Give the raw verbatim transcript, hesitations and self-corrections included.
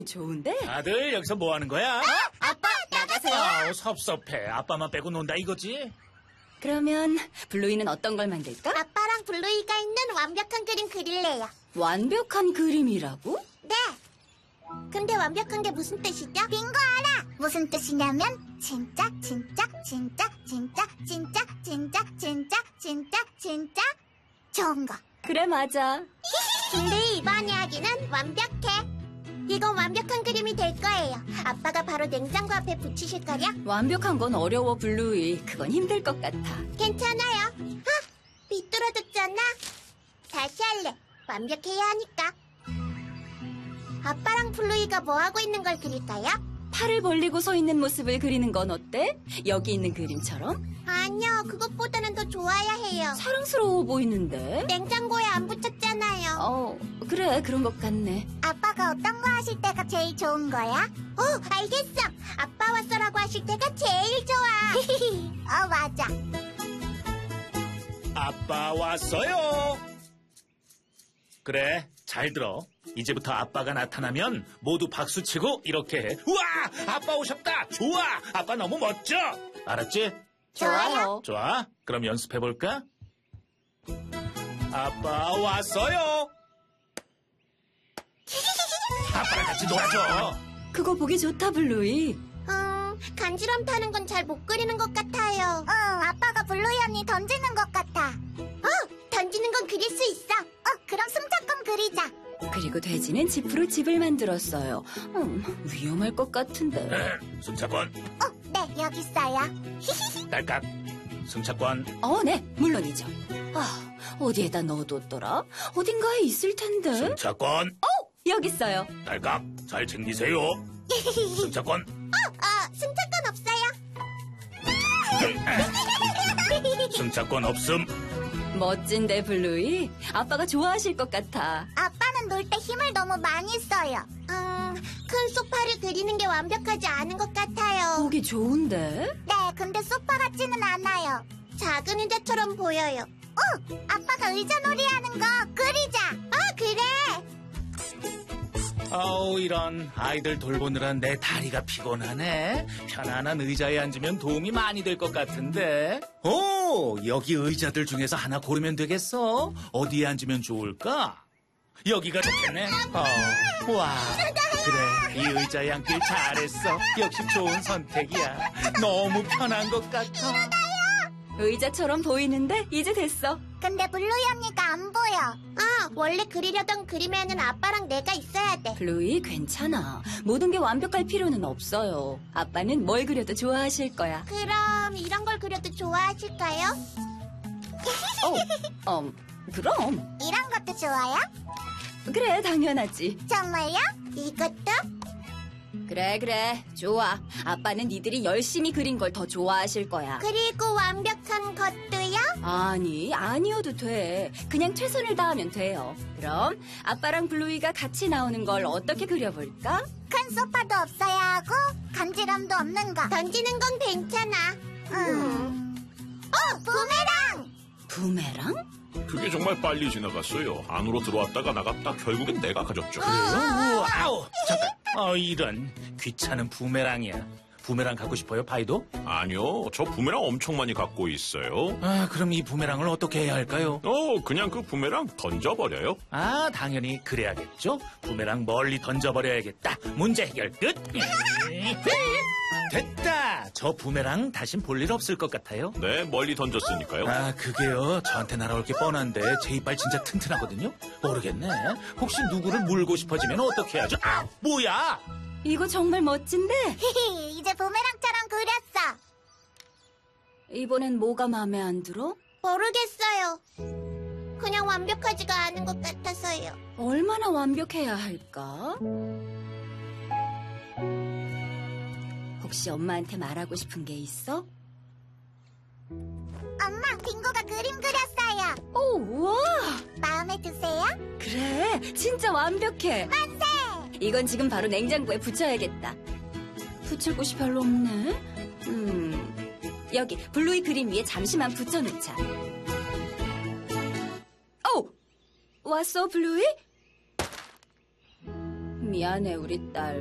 좋은데? 아들, 여기서 뭐 하는 거야? 어? 아빠, 나가세요. 아우, 섭섭해. 아빠만 빼고 논다 이거지? 그러면 블루이는 어떤 걸 만들까? 아빠랑 블루이가 있는 완벽한 그림 그릴래요. 완벽한 그림이라고? 네. 근데 완벽한 게 무슨 뜻이죠? 빙고 알아. 무슨 뜻이냐면 진짜 진짜 진짜 진짜 진짜 진짜 진짜 진짜 진짜 좋은 거. 그래, 맞아. 블루이 이번 이야기는 완벽해. 이건 완벽한 그림이 될 거예요. 아빠가 바로 냉장고 앞에 붙이실 거려? 완벽한 건 어려워, 블루이. 그건 힘들 것 같아. 괜찮아요. 아, 비뚤어졌잖아. 다시 할래. 완벽해야 하니까. 아빠랑 블루이가 뭐 하고 있는 걸 그릴까요? 팔을 벌리고 서 있는 모습을 그리는 건 어때? 여기 있는 그림처럼? 아니요, 그것보다는 더 좋아야 해요. 사랑스러워 보이는데? 냉장고에 안 붙였잖아요. 어, 그래, 그런 것 같네. 아빠가 어떤 거 하실 때가 제일 좋은 거야? 어, 알겠어. 아빠 왔어라고 하실 때가 제일 좋아. 어, 맞아. 아빠 왔어요. 그래, 잘 들어. 이제부터 아빠가 나타나면 모두 박수치고 이렇게 해. 우와! 아빠 오셨다! 좋아! 아빠 너무 멋져! 알았지? 좋아요. 좋아. 그럼 연습해볼까? 아빠 왔어요. 아빠랑 같이 놀아줘. 그거 보기 좋다, 블루이. 음, 간지럼 타는 건 잘 못 그리는 것 같아요. 응, 아빠가 블루이 언니 던지는 것 같아. 어, 던지는 건 그릴 수 있어. 어, 그럼 승차권 그리자. 그리고 돼지는 지프로 집을 만들었어요. 음, 위험할 것 같은데. 네, 승차권. 어, 네, 여기 있어요. 딸깍. 승차권. 어, 네, 물론이죠. 아, 어디에다 넣어뒀더라? 어딘가에 있을 텐데. 승차권. 여기 있어요. 딸깍. 잘 챙기세요. 승차권. 어, 승차권 없어요. 승차권 없음. 멋진데, 블루이? 아빠가 좋아하실 것 같아. 아빠는 놀 때 힘을 너무 많이 써요. 음, 큰 소파를 그리는 게 완벽하지 않은 것 같아요. 보기 좋은데? 네, 근데 소파 같지는 않아요. 작은 의자처럼 보여요. 어, 아빠가 의자 놀이 하는 거 그리자. 어, 그래. 아우, 이런 아이들 돌보느라 내 다리가 피곤하네. 편안한 의자에 앉으면 도움이 많이 될 것 같은데. 오, 여기 의자들 중에서 하나 고르면 되겠어. 어디에 앉으면 좋을까? 여기가 좋겠네. 어, 와, 그래, 이 의자에 앉길 잘했어. 역시 좋은 선택이야. 너무 편한 것 같아. 의자처럼 보이는데 이제 됐어. 근데 블루이 언니가 안 보여. 아, 원래 그리려던 그림에는 아빠랑 내가 있어야 돼. 블루이, 괜찮아. 모든 게 완벽할 필요는 없어요. 아빠는 뭘 그려도 좋아하실 거야. 그럼 이런 걸 그려도 좋아하실까요? 어, 음, 그럼. 이런 것도 좋아요? 그래, 당연하지. 정말요? 이것도? 그래, 그래. 좋아. 아빠는 니들이 열심히 그린 걸 더 좋아하실 거야. 그리고 완벽한 것도요? 아니, 아니어도 돼. 그냥 최선을 다하면 돼요. 그럼 아빠랑 블루이가 같이 나오는 걸 어떻게 그려볼까? 큰 소파도 없어야 하고 간지럼도 없는 거. 던지는 건 괜찮아. 음. 어, 부메랑! 부메랑? 그게 정말 빨리 지나갔어요. 안으로 들어왔다가 나갔다 결국엔 내가 가졌죠. 아우, 아우, 잠깐. 어, 이런 귀찮은 부메랑이야. 부메랑 갖고 싶어요, 파이도? 아니요, 저 부메랑 엄청 많이 갖고 있어요. 아, 그럼 이 부메랑을 어떻게 해야 할까요? 어, 그냥 그 부메랑 던져버려요. 아, 당연히 그래야겠죠. 부메랑 멀리 던져버려야겠다. 문제 해결 끝. 됐다. 저 부메랑 다신 볼 일 없을 것 같아요. 네, 멀리 던졌으니까요. 아, 그게요. 저한테 날아올 게 뻔한데 제 이빨 진짜 튼튼하거든요. 모르겠네. 혹시 누구를 물고 싶어지면 어떻게 하죠? 아, 뭐야? 이거 정말 멋진데? 이제 부메랑처럼 그렸어. 이번엔 뭐가 마음에 안 들어? 모르겠어요. 그냥 완벽하지가 않은 것 같아서요. 얼마나 완벽해야 할까? 혹시 엄마한테 말하고 싶은 게 있어? 엄마, 빙고가 그림 그렸어요. 오, 우와! 마음에 드세요? 그래, 진짜 완벽해. 만세! 이건 지금 바로 냉장고에 붙여야겠다. 붙일 곳이 별로 없네. 음, 여기 블루이 그림 위에 잠시만 붙여놓자. 오! 왔어, 블루이? 미안해, 우리 딸.